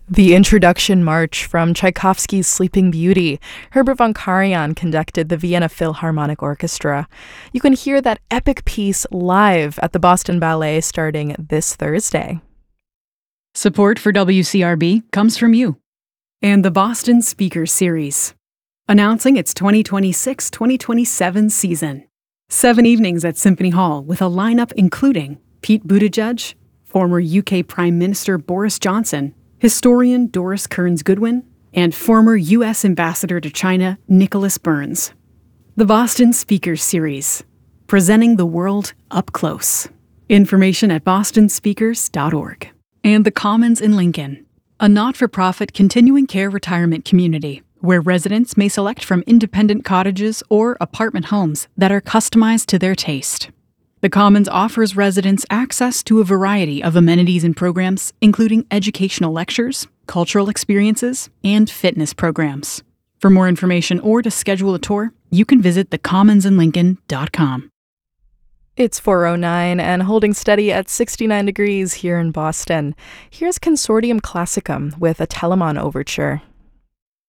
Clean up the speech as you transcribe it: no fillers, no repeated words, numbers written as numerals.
The introduction march from Tchaikovsky's Sleeping Beauty. Herbert von Karajan conducted the Vienna Philharmonic Orchestra. You can hear that epic piece live at the Boston Ballet starting this Thursday. Support for WCRB comes from you and the Boston Speakers Series, announcing its 2026-2027 season. 7 evenings at Symphony Hall with a lineup including Pete Buttigieg, former UK Prime Minister Boris Johnson, historian Doris Kearns Goodwin, and former U.S. Ambassador to China Nicholas Burns. The Boston Speakers Series, presenting the world up close. Information at bostonspeakers.org. And the Commons in Lincoln, a not-for-profit continuing care retirement community where residents may select from independent cottages or apartment homes that are customized to their taste. The Commons offers residents access to a variety of amenities and programs, including educational lectures, cultural experiences, and fitness programs. For more information or to schedule a tour, you can visit thecommonsinlincoln.com. It's 4:09 and holding steady at 69 degrees here in Boston. Here's Consortium Classicum with a Telemann Overture.